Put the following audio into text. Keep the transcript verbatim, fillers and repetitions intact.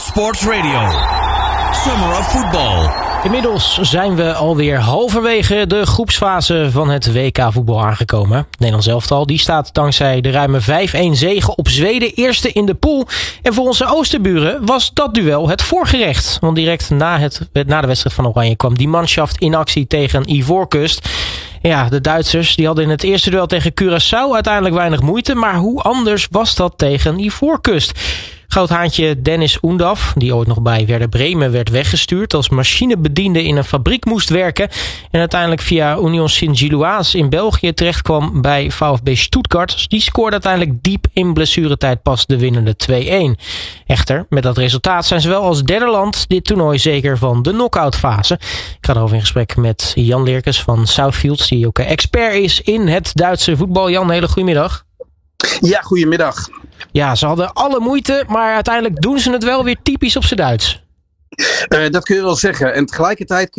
Sports Radio. Summer of Football. Inmiddels zijn we alweer halverwege de groepsfase van het W K voetbal aangekomen. Het Nederlands elftal die staat dankzij de ruime vijf-een zege op Zweden eerste in de pool. En voor onze oosterburen was dat duel het voorgerecht. Want direct na, het, na de wedstrijd van Oranje kwam die manschaft in actie tegen Ivoorkust. Ja, de Duitsers die hadden in het eerste duel tegen Curaçao uiteindelijk weinig moeite. Maar hoe anders was dat tegen Ivoorkust? Goudhaantje Dennis Oendaf, die ooit nog bij Werder Bremen werd weggestuurd, als machinebediende in een fabriek moest werken en uiteindelijk via Union Sint-Gilloise in België terechtkwam bij VfB Stuttgart. Die scoorde uiteindelijk diep in blessuretijd pas de winnende twee-een. Echter, met dat resultaat zijn ze wel als derde land dit toernooi zeker van de knock-out fase. Ik ga erover in gesprek met Jan Leerkens van Southfields, die ook expert is in het Duitse voetbal. Jan, hele goedemiddag. Ja, goedemiddag. Ja, ze hadden alle moeite, maar uiteindelijk doen ze het wel weer typisch op z'n Duits. Uh, dat kun je wel zeggen. En tegelijkertijd